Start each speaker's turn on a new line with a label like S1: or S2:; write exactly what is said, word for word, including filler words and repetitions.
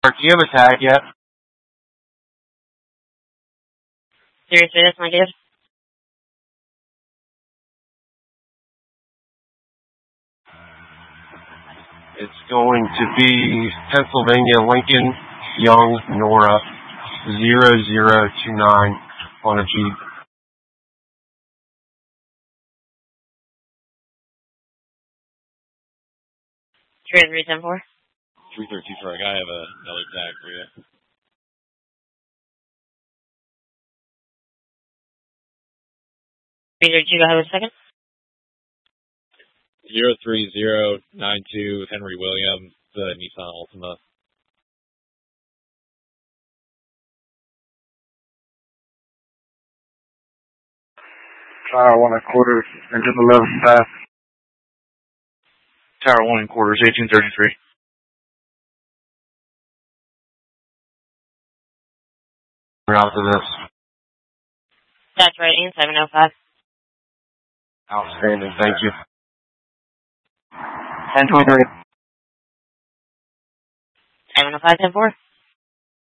S1: Do you have a tag yet?
S2: Seriously, that's my gift.
S1: It's going to be Pennsylvania Lincoln Young Nora zero zero two nine on a Jeep.
S2: three three seven four.
S3: three three two Frank, I have a, another tag for you.
S2: three three two, go ahead with a second.
S3: zero three zero nine two Henry Williams, the Nissan Altima.
S4: Tower one and quarters, engine eleven fast.
S5: Tower one and quarters, eighteen thirty-three.
S1: We're out to this.
S2: That's right, and seven oh five.
S1: Outstanding, thank you.
S4: ten twenty-three.
S2: seven oh five ten four.